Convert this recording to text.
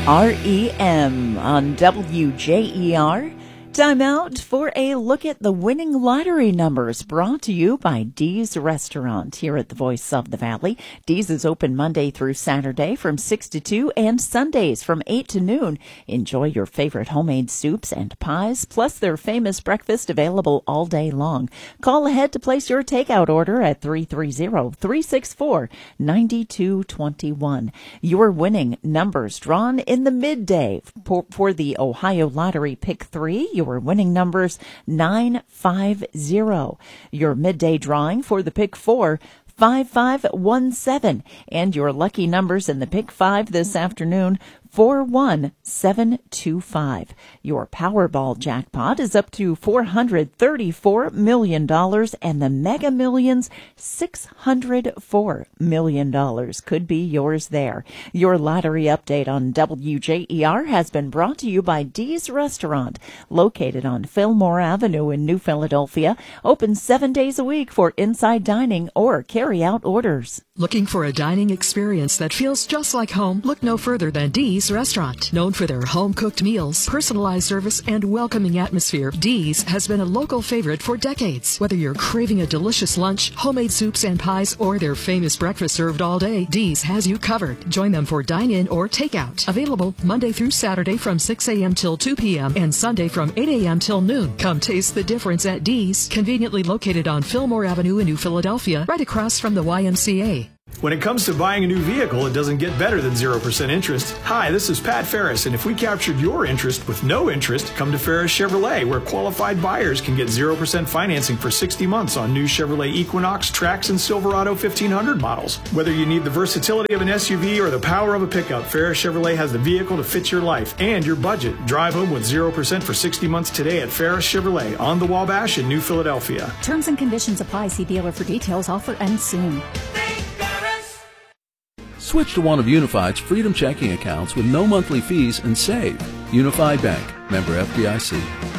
REM on WJER. Time out for a look at the winning lottery numbers, brought to you by Dee's Restaurant here at the Voice of the Valley. Dee's is open Monday through Saturday from 6 to 2 and Sundays from 8 to noon. Enjoy your favorite homemade soups and pies, plus their famous breakfast available all day long. Call ahead to place your takeout order at 330-364-9221. Your winning numbers drawn in the midday for the Ohio Lottery Pick 3. Your winning numbers 950. Your midday drawing for the Pick 4, 5517. And your lucky numbers in the Pick 5 this afternoon, 41725. Your Powerball jackpot is up to $434 million, and the Mega Millions, $604 million. Could be yours there. Your lottery update on WJER has been brought to you by Dee's Restaurant, located on Fillmore Avenue in New Philadelphia. Open 7 days a week for inside dining or carry-out orders. Looking for a dining experience that feels just like home? Look no further than Dee's Restaurant. Known for their home-cooked meals, personalized service, and welcoming atmosphere, Dee's has been a local favorite for decades. Whether you're craving a delicious lunch, homemade soups and pies, or their famous breakfast served all day, Dee's has you covered. Join them for dine-in or takeout. Available Monday through Saturday from 6 a.m. till 2 p.m. and Sunday from 8 a.m. till noon. Come taste the difference at Dee's, conveniently located on Fillmore Avenue in New Philadelphia, right across from the YMCA. When it comes to buying a new vehicle, it doesn't get better than 0% interest. Hi, this is Pat Ferris, and if we captured your interest with no interest, come to Ferris Chevrolet, where qualified buyers can get 0% financing for 60 months on new Chevrolet Equinox, Trax, and Silverado 1500 models. Whether you need the versatility of an SUV or the power of a pickup, Ferris Chevrolet has the vehicle to fit your life and your budget. Drive home with 0% for 60 months today at Ferris Chevrolet on the Wabash in New Philadelphia. Terms and conditions apply. See dealer for details. Offer ends soon. Switch to one of Unified's Freedom checking accounts with no monthly fees and save. Unified Bank, member FDIC.